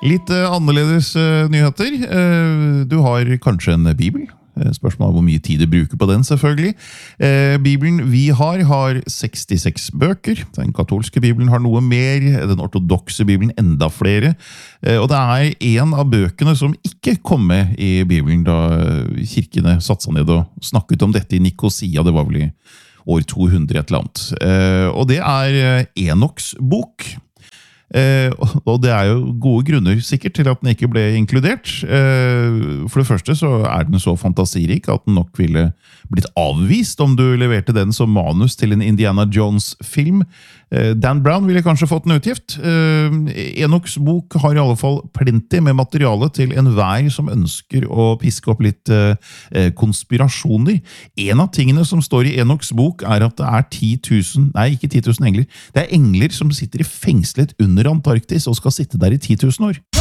Litt annerledes nyheter. Du har kanskje en bibel. Spørsmålet hvor mye tid du bruker på den, selvfølgelig. Bibelen vi har 66 bøker. Den katolske bibelen har noe mer, den ortodokse bibelen enda flere. Og det er en av bøkene som ikke kom med i bibelen da kirkene satte seg ned og snakket om dette i Nikosia. Det var vel i år 200 et eller annet. Og det er Enoks bok. Og det er jo gode grunner sikkert til at den ikke ble inkludert. For det første så er den så fantasirik at den nok ville blitt avvist om du leverte den som manus til en Indiana Jones-film. Dan Brown ville kanskje fått en utgift. Enoks bok har i alle fall plenty med materiale til enhver som ønsker å piske opp litt konspirasjoner. En av tingene som står i Enoks bok er at det er 10 000 engler. Det er engler som sitter i fengslet under Antarktis og skal sitte der i 10 000 år.